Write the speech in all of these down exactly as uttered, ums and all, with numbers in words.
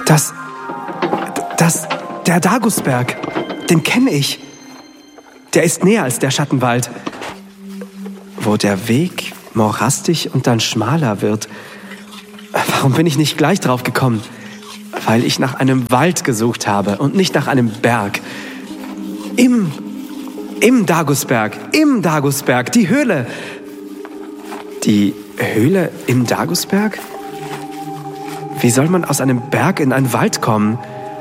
Das, das, der Dagusberg, den kenne ich. Der ist näher als der Schattenwald, wo der Weg morastig und dann schmaler wird. Warum bin ich nicht gleich drauf gekommen? Weil ich nach einem Wald gesucht habe und nicht nach einem Berg. Im, im Dagusberg, im Dagusberg, die Höhle. Die Höhle im Dagusberg? Wie soll man aus einem Berg in einen Wald kommen?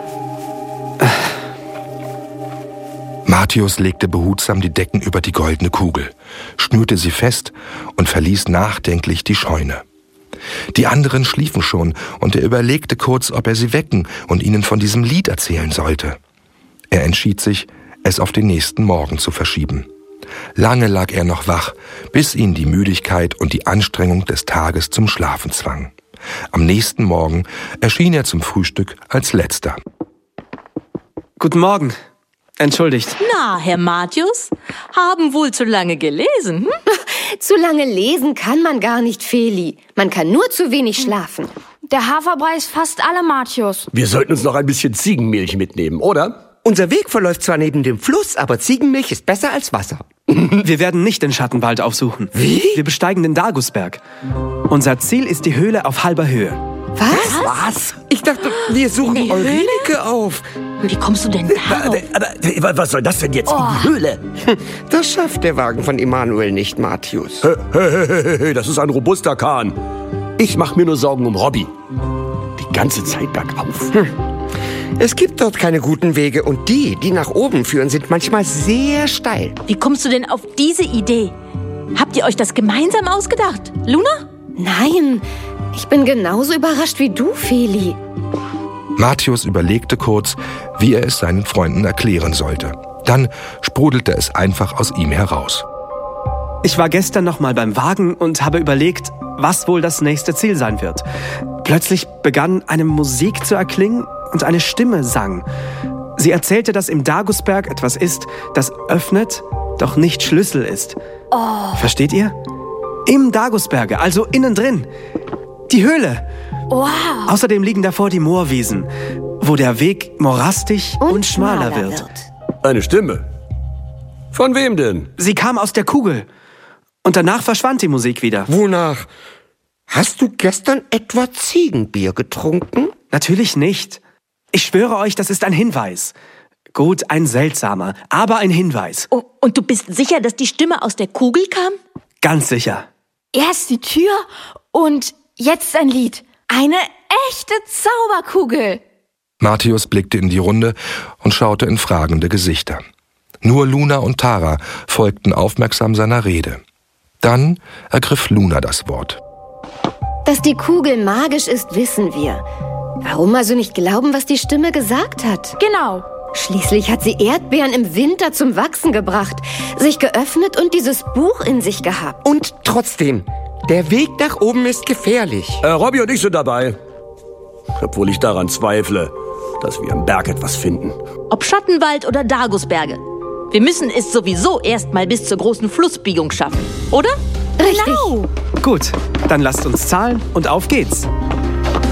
Martius legte behutsam die Decken über die goldene Kugel, schnürte sie fest und verließ nachdenklich die Scheune. Die anderen schliefen schon, und er überlegte kurz, ob er sie wecken und ihnen von diesem Lied erzählen sollte. Er entschied sich, es auf den nächsten Morgen zu verschieben. Lange lag er noch wach, bis ihn die Müdigkeit und die Anstrengung des Tages zum Schlafen zwang. Am nächsten Morgen erschien er zum Frühstück als Letzter. Guten Morgen. Entschuldigt. Na, Herr Martius, haben wohl zu lange gelesen, hm? Zu lange lesen kann man gar nicht, Feli. Man kann nur zu wenig schlafen. Der Haferbrei ist fast alle, Martius. Wir sollten uns noch ein bisschen Ziegenmilch mitnehmen, oder? Unser Weg verläuft zwar neben dem Fluss, aber Ziegenmilch ist besser als Wasser. Wir werden nicht den Schattenwald aufsuchen. Wie? Wir besteigen den Dagusberg. Unser Ziel ist die Höhle auf halber Höhe. Was? Was? Ich dachte, wir suchen Eurynike auf. Wie kommst du denn darauf? Aber was soll das denn jetzt in die Höhle? Das schafft der Wagen von Emanuel nicht, Martius. Hey, hey, hey, hey, das ist ein robuster Kahn. Ich mach mir nur Sorgen um Robby. Die ganze Zeit bergauf. Hm. Es gibt dort keine guten Wege und die, die nach oben führen, sind manchmal sehr steil. Wie kommst du denn auf diese Idee? Habt ihr euch das gemeinsam ausgedacht? Luna? Nein, ich bin genauso überrascht wie du, Feli. Martius überlegte kurz, wie er es seinen Freunden erklären sollte. Dann sprudelte es einfach aus ihm heraus. Ich war gestern noch mal beim Wagen und habe überlegt, was wohl das nächste Ziel sein wird. Plötzlich begann eine Musik zu erklingen und eine Stimme sang. Sie erzählte, dass im Dagusberg etwas ist, das öffnet, doch nicht Schlüssel ist. Oh. Versteht ihr? Im Dagusberge, also innen drin. Die Höhle. Wow. Außerdem liegen davor die Moorwiesen, wo der Weg morastig und, und schmaler, schmaler wird. wird. Eine Stimme? Von wem denn? Sie kam aus der Kugel. Und danach verschwand die Musik wieder. Wonach? Hast du gestern etwa Ziegenbier getrunken? Natürlich nicht. Ich schwöre euch, das ist ein Hinweis. Gut, ein seltsamer, aber ein Hinweis. Oh, und du bist sicher, dass die Stimme aus der Kugel kam? Ganz sicher. Erst die Tür und jetzt ein Lied. Eine echte Zauberkugel. Martius blickte in die Runde und schaute in fragende Gesichter. Nur Luna und Tara folgten aufmerksam seiner Rede. Dann ergriff Luna das Wort. Dass die Kugel magisch ist, wissen wir. Warum also nicht glauben, was die Stimme gesagt hat? Genau. Schließlich hat sie Erdbeeren im Winter zum Wachsen gebracht, sich geöffnet und dieses Buch in sich gehabt. Und trotzdem, der Weg nach oben ist gefährlich. Äh, Robby und ich sind dabei. Obwohl ich daran zweifle, dass wir am Berg etwas finden. Ob Schattenwald oder Dagusberge. Wir müssen es sowieso erst mal bis zur großen Flussbiegung schaffen, oder? Richtig. Genau. Gut, dann lasst uns zahlen und auf geht's.